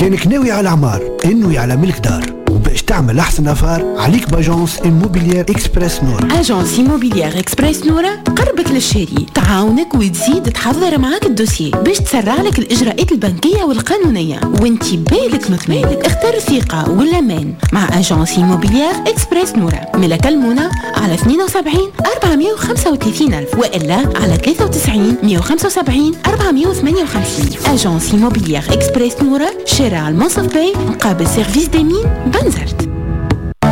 كانك ناوي على عمار، ناوي على ملك دار، وباش تعمل أحسن أفار عليك باجونس إيموبيليير إكسبريس نورا. أجونس إيموبيليير إكسبريس نورا قربك للشاري، تعاونك وتزيد تحضر معاك الدوسيي باش تسرع لك الإجراءات البنكية والقانونية، وانتي بالك مطمئن. اختار الثقة والأمان مع أجونس إيموبيليير إكسبريس نورا. ملك المونة على 72 435 ألف، وإلا على 93 175 458. أجونس إيموبيليير إكسبريس نورا، شارع المنصف باي مقابل سيرفيس ديمين بنزرت.